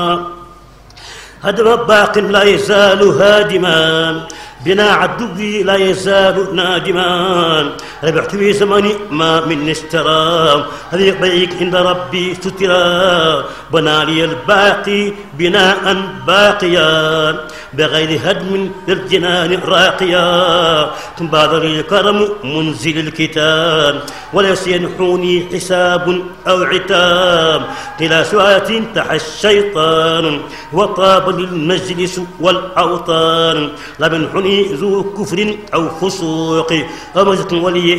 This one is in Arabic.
هدم باق لا يزال هادما بنا عدوي لا يزال نادما ربحت في زماني ما من اشترى هذه بيك عند ربي سترى بنى لي الباقي بناء باقيا بغير هدم للجنان راقيا ثم بادر الكرم منزل الكتاب وليس ينحوني حساب أو عتاب إلى سوات تحى الشيطان وطاب للمجلس والأوطان لا منحني ذو كفر أو فسوق أو مزق ولي